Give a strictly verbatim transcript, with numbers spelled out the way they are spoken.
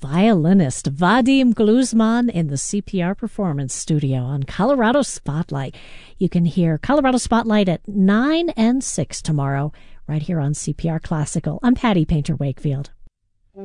violinist Vadim Gluzman in the C P R Performance Studio on Colorado Spotlight. You can hear Colorado Spotlight at nine and six tomorrow, right here on C P R Classical. I'm Patty Painter Wakefield.